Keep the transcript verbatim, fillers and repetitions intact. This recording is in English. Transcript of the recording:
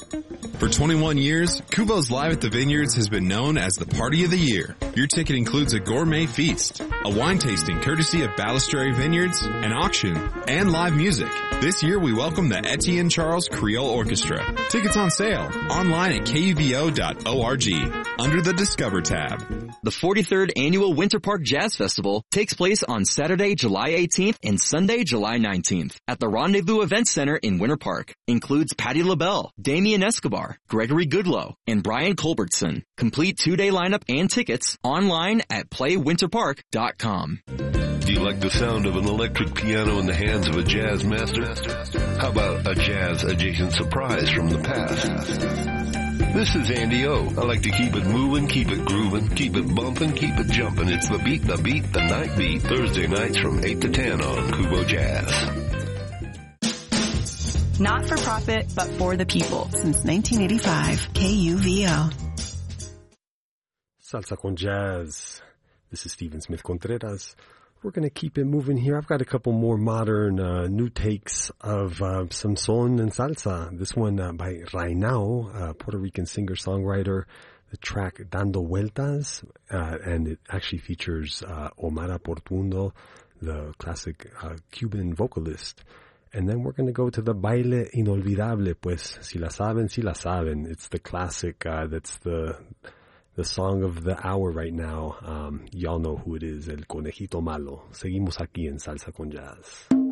For twenty-one years, Kubo's Live at the Vineyards has been known as the party of the year. Your ticket includes a gourmet feast, a wine tasting courtesy of Balistrary Vineyards, an auction, and live music. This year we welcome the Etienne Charles Creole Orchestra. Tickets on sale online at K U B O dot org under the Discover tab. The forty-third Annual Winter Park Jazz Festival takes place on Saturday, July eighteenth and Sunday, July nineteenth at the Rendezvous Event Center in Winter Park. Includes Patti LaBelle, Damien Escobar, Gregory Goodloe, and Brian Culbertson. Complete two-day lineup and tickets online at play winter park dot com. Do you like the sound of an electric piano in the hands of a jazz master? How about a jazz-adjacent surprise from the past? This is Andy O. I like to keep it moving, keep it grooving, keep it bumping, keep it jumping. It's the beat, the beat, the night beat. Thursday nights from eight to ten on Kubo Jazz. Not for profit, but for the people. Since nineteen eighty-five, K U V O. Salsa con Jazz. This is Stephen Smith Contreras. We're going to keep it moving here. I've got a couple more modern uh, new takes of uh, some son and salsa. This one uh, by Rainao, a Puerto Rican singer-songwriter. The track Dando Vueltas, uh, and it actually features uh, Omar Portundo, the classic uh, Cuban vocalist. And then we're going to go to the Baile Inolvidable, pues, si la saben, si la saben. It's the classic, uh, that's the the song of the hour right now. Um, y'all know who it is, El Conejito Malo. Seguimos aquí en Salsa con Jazz.